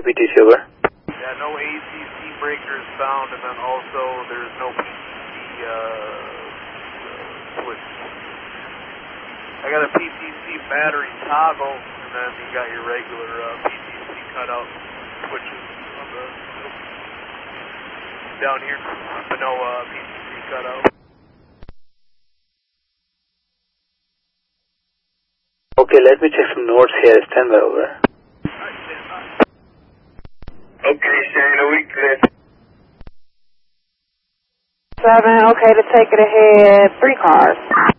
PTC, over. Yeah, no ACC breakers found, and then also there's no PTC switch. I got a PTC battery toggle, and then you got your regular PTC cutout switches on the down here, but no PTC cutout. Okay, let me check some notes here. Stand by, over. Okay, Shane, we good. 7, okay to take it ahead, 3 cars.